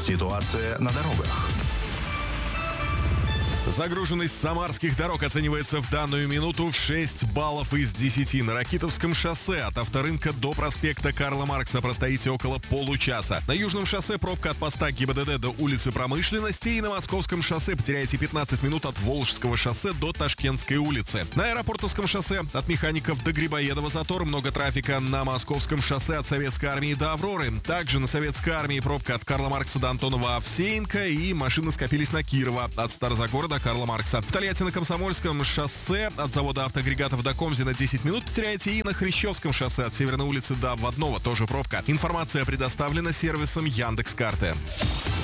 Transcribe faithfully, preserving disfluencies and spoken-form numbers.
Ситуация на дорогах. Загруженность самарских дорог оценивается в данную минуту в шесть баллов из десяти. На Ракитовском шоссе от Авторынка до проспекта Карла Маркса простоите около получаса. На Южном шоссе пробка от поста ГИБДД до улицы Промышленности. И на Московском шоссе потеряете пятнадцать минут от Волжского шоссе до Ташкентской улицы. На Аэропортовском шоссе от Механиков до Грибоедова затор. Много трафика на Московском шоссе от Советской армии до Авроры. Также на Советской армии пробка от Карла Маркса до Антонова-Овсеенко. И машины скопились на Кирова от Старозагора до Карла Маркса. В Тольятти на Комсомольском шоссе от завода автоагрегатов до Комзина десять минут потеряете. И на Хрящевском шоссе от Северной улицы до Обводного тоже пробка. Информация предоставлена сервисом Яндекс.Карты.